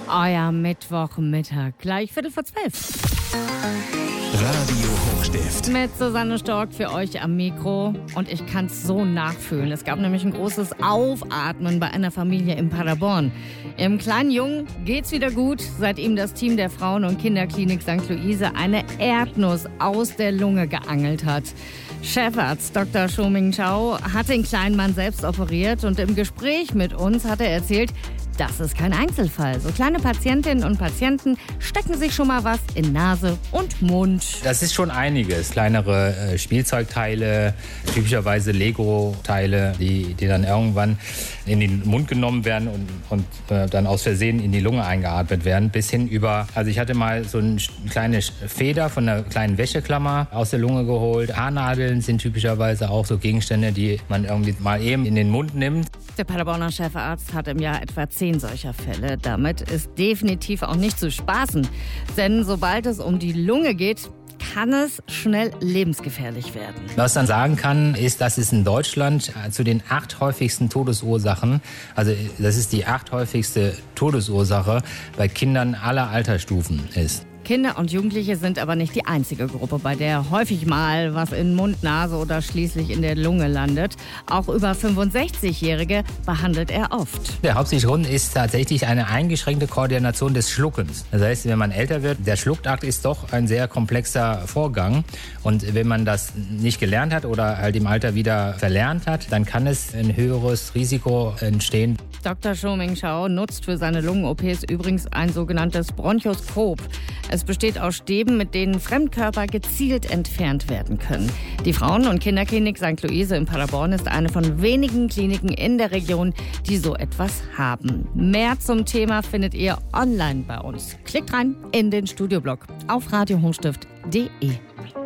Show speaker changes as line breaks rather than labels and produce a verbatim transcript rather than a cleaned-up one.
Euer Mittwochmittag, gleich Viertel vor zwölf.
Radio Hochstift.
Mit Susanne Stork für euch am Mikro. Und ich kann es so nachfühlen. Es gab nämlich ein großes Aufatmen bei einer Familie in Paderborn. Ihrem kleinen Jungen geht's wieder gut, seit ihm das Team der Frauen- und Kinderklinik Sankt Luise eine Erdnuss aus der Lunge geangelt hat. Chefarzt Doktor Shoming Chao hat den kleinen Mann selbst operiert und im Gespräch mit uns hat er erzählt, das ist kein Einzelfall. So kleine Patientinnen und Patienten stecken sich schon mal was in Nase und Mund.
Das ist schon einiges. Kleinere äh, Spielzeugteile, typischerweise Lego-Teile, die, die dann irgendwann in den Mund genommen werden und, und äh, dann aus Versehen in die Lunge eingeatmet werden. Bis hin über, also ich hatte mal so eine kleine Feder von einer kleinen Wäscheklammer aus der Lunge geholt. Haarnadeln sind typischerweise auch so Gegenstände, die man irgendwie mal eben in den Mund nimmt.
Der Paderborner Chefarzt hat im Jahr etwa zehn solcher Fälle. Damit ist definitiv auch nicht zu spaßen. Denn sobald es um die Lunge geht, kann es schnell lebensgefährlich werden.
Was man sagen kann, ist, dass es in Deutschland zu den acht häufigsten Todesursachen, also das ist die acht häufigste Todesursache bei Kindern aller Altersstufen ist.
Kinder und Jugendliche sind aber nicht die einzige Gruppe, bei der häufig mal was in Mund, Nase oder schließlich in der Lunge landet. Auch über fünfundsechzigjährige behandelt er oft.
Der hauptsächliche Grund ist tatsächlich eine eingeschränkte Koordination des Schluckens. Das heißt, wenn man älter wird, der Schluckakt ist doch ein sehr komplexer Vorgang. Und wenn man das nicht gelernt hat oder halt im Alter wieder verlernt hat, dann kann es ein höheres Risiko entstehen.
Doktor Shoming Chao nutzt für seine Lungen-O Ps übrigens ein sogenanntes Bronchoskop. Es besteht aus Stäben, mit denen Fremdkörper gezielt entfernt werden können. Die Frauen- und Kinderklinik Sankt Luise in Paderborn ist eine von wenigen Kliniken in der Region, die so etwas haben. Mehr zum Thema findet ihr online bei uns. Klickt rein in den Studioblog auf radio hochstift punkt de.